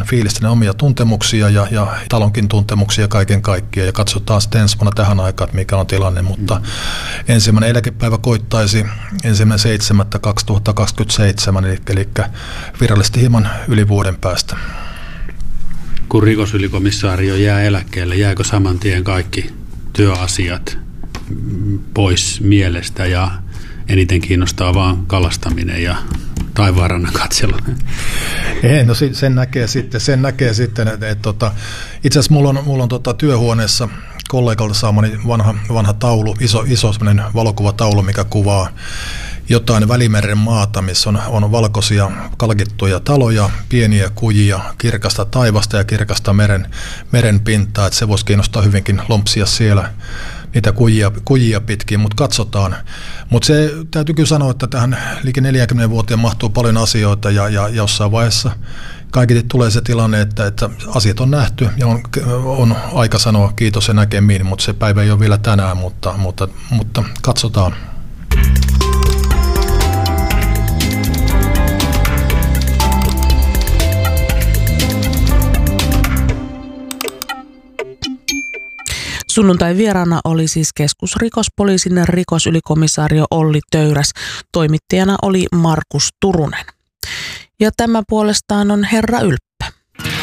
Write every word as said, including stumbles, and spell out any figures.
fiilistelen omia tuntemuksia ja, ja talonkin tuntemuksia kaiken kaikkiaan ja katsotaan sitten ensi vuonna tähän aikaan, että mikä on tilanne, mutta ensimmäinen eläkepäivä koittaisi ensimmäinen seitsemättä kaksituhattakaksikymmentäseitsemän, eli, eli virallisesti hieman yli vuoden päästä. Kun rikosylikomissaario jää eläkkeelle, jääkö saman tien kaikki työasiat pois mielestä ja eniten kiinnostaa vaan kalastaminen ja taivaanrannan katselu? Ei, no sen näkee sitten, sen näkee sitten että, että, että itse asiassa mulla on, mulla on tota, työhuoneessa kollegalta saamani vanha, vanha taulu, iso, iso semmoinen valokuvataulu, mikä kuvaa jotain Välimeren maata, missä on, on valkoisia kalkittuja taloja, pieniä kujia, kirkasta taivasta ja kirkasta meren, meren pintaa, että se voisi kiinnostaa hyvinkin lompsia siellä niitä kujia, kujia pitkin, mutta katsotaan. Mutta se täytyy kyllä sanoa, että tähän liikin neljäkymmentä vuoteen mahtuu paljon asioita ja, ja jossain vaiheessa kaikille tulee se tilanne, että, että asiat on nähty ja on, on aika sanoa kiitos ja näkemiin, mutta se päivä ei ole vielä tänään, mutta, mutta, mutta katsotaan. Sunnuntai vieraana oli siis keskusrikospoliisin rikosylikomissaario Olli Töyräs. Toimittajana oli Markus Turunen. Ja tämä puolestaan on Herra Ylppö.